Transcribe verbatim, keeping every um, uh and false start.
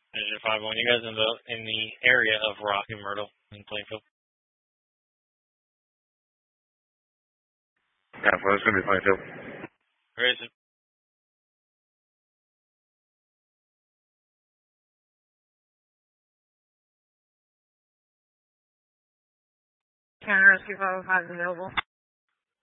Vision five one, you guys in the in the area of Rocky Myrtle in Plainfield. Yeah, well, it's going to be Plainfield. Where is it? Counter Rescue five oh five is available.